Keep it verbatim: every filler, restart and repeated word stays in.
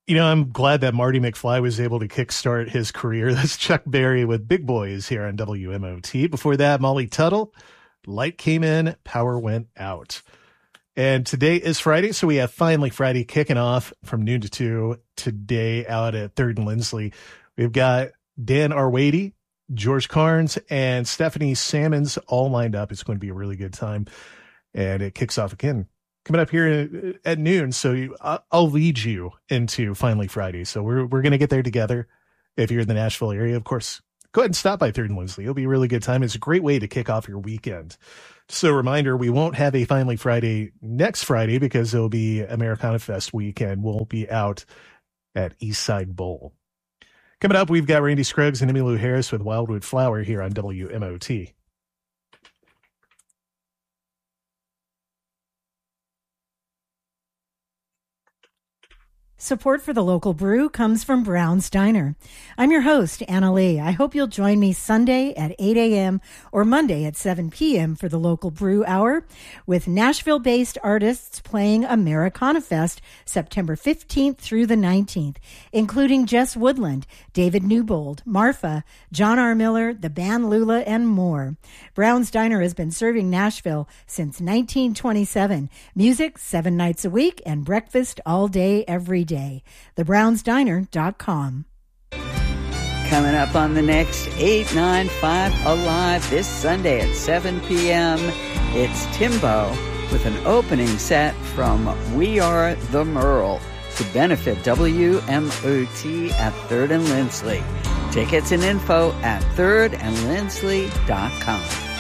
You know, I'm glad that Marty McFly was able to kickstart his career. That's Chuck Berry with Big Boys here on W M O T. Before that, Molly Tuttle, Light Came In, Power Went Out. And today is Friday, so we have Finally Friday kicking off from noon to two today out at third and Lindsley. We've got Dan Arwady, George Carnes, and Stephanie Salmons all lined up. It's going to be a really good time. And it kicks off again coming up here at noon. So you, I'll lead you into Finally Friday. So we're we're going to get there together. If you're in the Nashville area, of course, go ahead and stop by third and Lindsley. It'll be a really good time. It's a great way to kick off your weekend. So a reminder, we won't have a Finally Friday next Friday because it'll be Americana Fest weekend. We'll be out at Eastside Bowl. Coming up, we've got Randy Scruggs and Emmylou Harris with Wildwood Flower here on W M O T. Support for the local brew comes from Brown's Diner. I'm your host, Anna Lee. I hope you'll join me Sunday at eight a.m. or Monday at seven p.m. for the local brew hour with Nashville-based artists playing Americana Fest September fifteenth through the nineteenth, including Jess Woodland, David Newbold, Marfa, John R. Miller, the band Lula, and more. Brown's Diner has been serving Nashville since nineteen twenty-seven. Music seven nights a week and breakfast all day, every day. Day. the browns diner dot com. Coming up on the next eight ninety-five Alive this Sunday at seven p.m., it's Timbo with an opening set from We Are the Merle to benefit W M O T at third and Lindsley. Tickets and info at third and lindsley dot com.